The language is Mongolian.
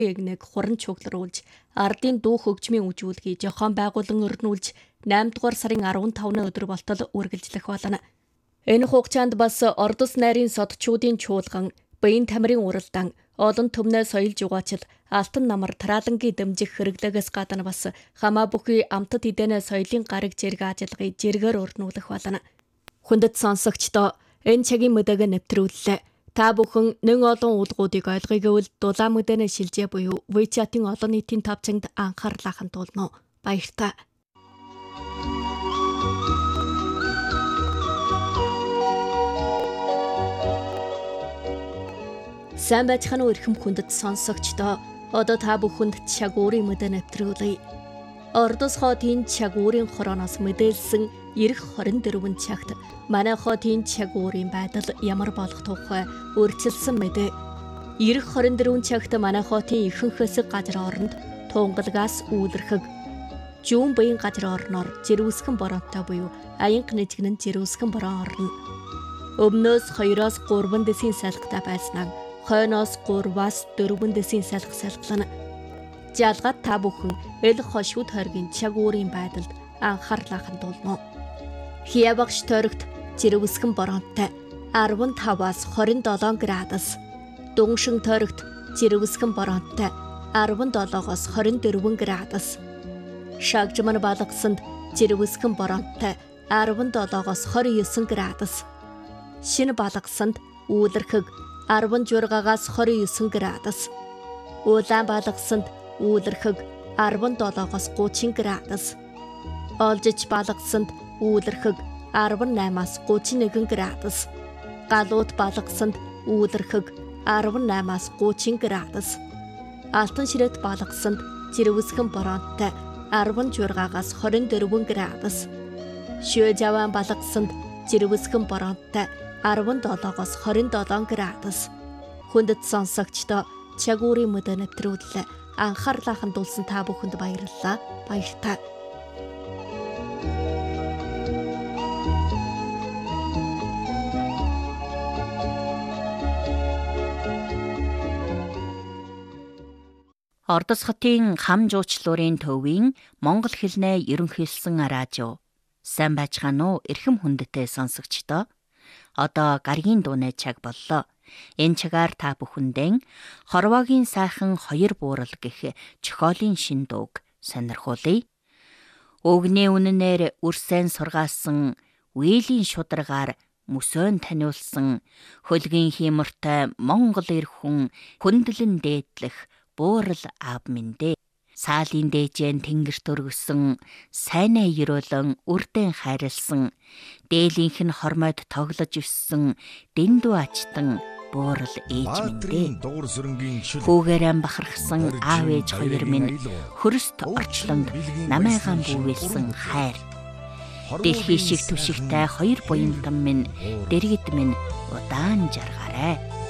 эгнэг хуран чуглуулж, ардын дүү хөгжмийн үжүүлгийг зохион байгуулан өрнүүлж 8 дугаар сарын 15-ны өдөр болтол үргэлжлэх болно. Энэ хугацаанд бас ордос найрын содчуудын чуулган, баян тамирын уралдаан, олон төмнөө соёл жугаачил, алтан намар тараалангийн дэмжих хэрэглэгээс гадна бас хамаа бүхий амтд эдэнэ соёлын гараг зэрэг ажиллагыг зэргээр өрнүүлэх болно. Хүндэт сонсогчдоо энэ цагийн мэдээг нэвтрүүллээ. Та бүхэн нэг олон уулгуудыг ойлгоё гэвэл дулаан мэдэнэ шилжээ буюу WeChat-ийн олон нийтийн тавцанд анхаарлаа хандуулно. Баярлалаа. Сайн байцгаана уу эрхэм хүндэт сонсогчдоо. Одоо та бүхэнд чагуурын мэдээ нэвтрүүлье. Ордос хотын чагуурын хорооноос мэдээлсэн ирэх 24 цагт манай хотын чагуурын байдал ямар болох тухай өөрчилсөн мэдээ. Ирэх 24 цагт манай хотын ихэнх хэсэг газар оронд тунгалгаас үүлэрхэг, жүүн баян газар орноор жирүүсгэн боронтой буюу аянга нэжгэн жирүүсгэн борон орно. Өмнөөс 2-оос 3 дэсийн салхитай байснаа хойноос 3-аас 4 дэсийн салхи салхилна. Жалгаад та бүхэн эл хошууд хоргийн чагуурын байдалд анхаарлаа хандуулно. Хия багш тойрогт жирүүсгэн боронтой 15-аас 27 градус, дүншин тойрогт жирүүсгэн боронтой 17-оос 24 градус, шагжман балгасанд жирүүсгэн боронтой 17-оос 29 градус, шинэ балгасанд үүлэрхэг 16-аас 29 градус, улаан балгасанд үүлэрхэг 17-оос 30 градус, олжиж балгасанд үүлэрхэг 18-аас 31 градус, галууд балгасанд үүлэрхэг 18-аас 30 градус, алтан ширэт балгасанд жирүүсгэн боронтой 16-аас 24 градус, шөө жаван балгасанд жирүүсгэн боронтой 17-оос 27 градус. Хүндэт сонсогчдоо чагуурын мэдээ нэвтрүүлэлээ анхаарлаа хандуулсан та бүхэнд баярлалаа. Баярлалаа. Ордос хотын хам жуучлуурын төвийн монгол хэлнээ ерөнхийлсэн радио. Сайн байцгаана уу эрхэм хүндэтээ сонсогчдоо. Одоо гаргийн дууны цаг боллоо. Энэ цагаар та бүхэндээ хорвоогийн сайхан 2 буурал гэх зохиолын шин дууг сонирхуулъя. Өгний үнэнээр үрсэн сургаасан үеийн шударгаар мөсөөн таниулсан хөлгийн хиймортой монгол эр хүн хүндлэн дээдлэх буурал аав минь. Саалын дээжэн тэнгэрт өргөсөн, сайнаа ерөөлөн үрдэн хайрлсан, дээлийнх нь хормойд тоглож өссөн, дэндүү ачтан буурал ээж минь. Хүүгээрэн бахархсан аав ээж хоёр минь хөрст орчлонд намайгаан бүүвэлсэн хайр. Дэлхий шиг түшигтэй 2 буянтан минь, дэргэд минь удаан жаргаарай.